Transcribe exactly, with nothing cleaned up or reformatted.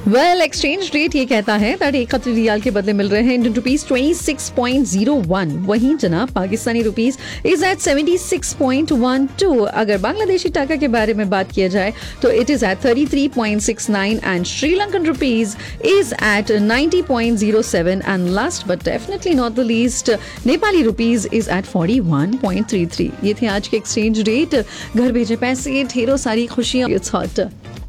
Well exchange rate ये कहता है दैट एक कतरी रियाल के बदले मिल रहे हैं Indian rupees twenty six point zero one. वहीं जनाब Pakistani rupees is eight seventy six point one two. अगर बांग्लादेशी टाका के बारे में बात किया जाए तो it is eight thirty three point six nine and Sri Lankan rupees is eight ninety point zero seven and last but definitely not the least Nepali rupees is eight forty one point three three. ये थे आज के exchange rate. घर भेजे पैसे, ढेरों सारी खुशियां। It's hot.